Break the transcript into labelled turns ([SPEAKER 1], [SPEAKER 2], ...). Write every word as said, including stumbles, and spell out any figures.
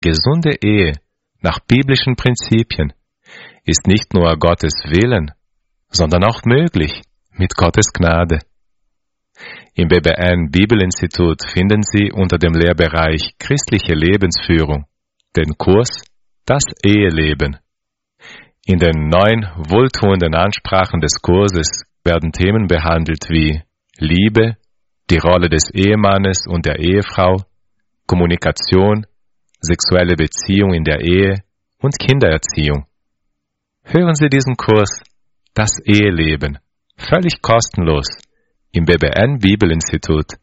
[SPEAKER 1] Gesunde Ehe nach biblischen Prinzipien ist nicht nur Gottes Willen, sondern auch möglich mit Gottes Gnade. Im B B N Bibelinstitut finden Sie unter dem Lehrbereich Christliche Lebensführung den Kurs Das Eheleben. In den neun wohltuenden Ansprachen des Kurses werden Themen behandelt wie Liebe, die Rolle des Ehemannes und der Ehefrau, Kommunikation, sexuelle Beziehung in der Ehe und Kindererziehung. Hören Sie diesen Kurs Das Eheleben völlig kostenlos im B B N Bibelinstitut